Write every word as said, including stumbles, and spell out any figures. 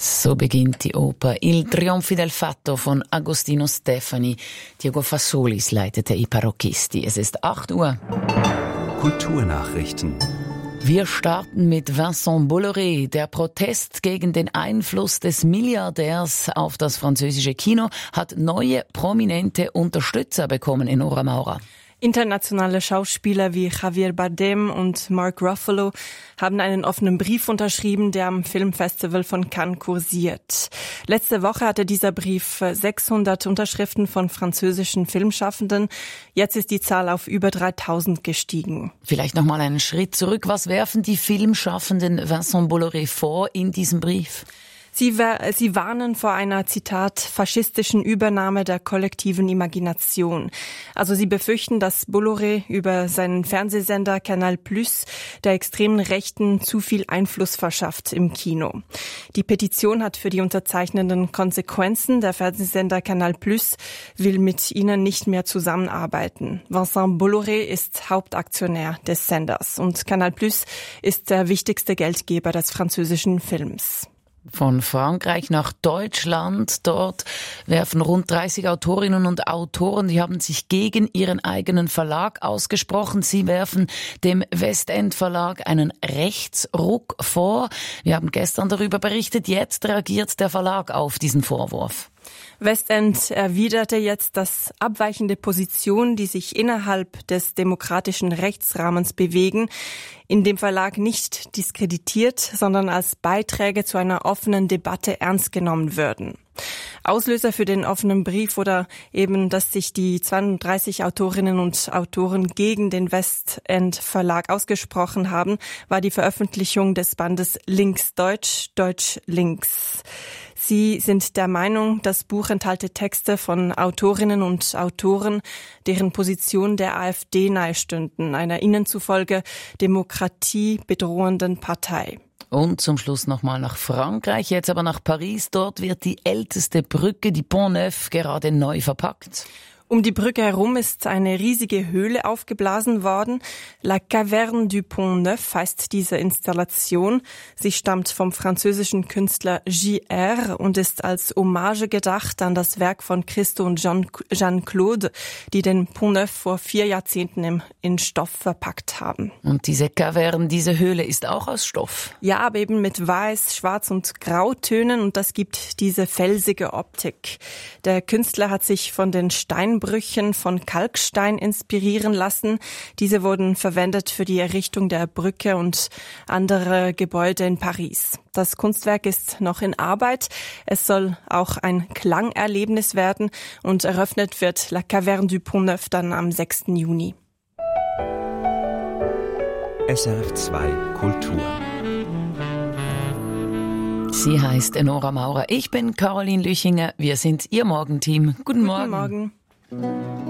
So beginnt die Oper Il Trionfi del Fatto von Agostino Stefani. Diego Fassolis leitete I Parocchisti. Es ist acht Uhr. Kulturnachrichten. Wir starten mit Vincent Bolloré. Der Protest gegen den Einfluss des Milliardärs auf das französische Kino hat neue prominente Unterstützer bekommen in Nora Maurer. Internationale Schauspieler wie Javier Bardem und Mark Ruffalo haben einen offenen Brief unterschrieben, der am Filmfestival von Cannes kursiert. Letzte Woche hatte dieser Brief sechshundert Unterschriften von französischen Filmschaffenden. Jetzt ist die Zahl auf über dreitausend gestiegen. Vielleicht noch mal einen Schritt zurück. Was werfen die Filmschaffenden Vincent Bolloré vor in diesem Brief? Sie, sie warnen vor einer, Zitat, faschistischen Übernahme der kollektiven Imagination. Also sie befürchten, dass Bolloré über seinen Fernsehsender Canal Plus der extremen Rechten zu viel Einfluss verschafft im Kino. Die Petition hat für die Unterzeichnenden Konsequenzen. Der Fernsehsender Canal Plus will mit ihnen nicht mehr zusammenarbeiten. Vincent Bolloré ist Hauptaktionär des Senders und Canal Plus ist der wichtigste Geldgeber des französischen Films. Von Frankreich nach Deutschland. Dort werfen rund dreißig Autorinnen und Autoren, die haben sich gegen ihren eigenen Verlag ausgesprochen. Sie werfen dem Westend Verlag einen Rechtsruck vor. Wir haben gestern darüber berichtet. Jetzt reagiert der Verlag auf diesen Vorwurf. Westend erwiderte jetzt, dass abweichende Positionen, die sich innerhalb des demokratischen Rechtsrahmens bewegen, in dem Verlag nicht diskreditiert, sondern als Beiträge zu einer offenen Debatte ernst genommen würden. Auslöser für den offenen Brief oder eben, dass sich die zweiunddreißig Autorinnen und Autoren gegen den Westend Verlag ausgesprochen haben, war die Veröffentlichung des Bandes Links Deutsch, Deutsch Links. Sie sind der Meinung, das Buch enthalte Texte von Autorinnen und Autoren, deren Position der AfD nahestünden, einer ihnen zufolge demokratiebedrohenden Partei. Und zum Schluss nochmal nach Frankreich, jetzt aber nach Paris. Dort wird die älteste Brücke, die Pont Neuf, gerade neu verpackt. Um die Brücke herum ist eine riesige Höhle aufgeblasen worden. La Caverne du Pont Neuf heißt diese Installation. Sie stammt vom französischen Künstler J R und ist als Hommage gedacht an das Werk von Christo und Jean, Jean-Claude, die den Pont Neuf vor vier Jahrzehnten im, in Stoff verpackt haben. Und diese Caverne, diese Höhle ist auch aus Stoff? Ja, aber eben mit Weiß, Schwarz und Grautönen und das gibt diese felsige Optik. Der Künstler hat sich von den Steinen Brüchen von Kalkstein inspirieren lassen. Diese wurden verwendet für die Errichtung der Brücke und andere Gebäude in Paris. Das Kunstwerk ist noch in Arbeit. Es soll auch ein Klangerlebnis werden und eröffnet wird La Caverne du Pont Neuf dann am sechsten Juni. S R F zwei Kultur. Sie heißt Nora Maurer. Ich bin Caroline Lüchinger. Wir sind Ihr Morgenteam. Guten Morgen. Guten Morgen.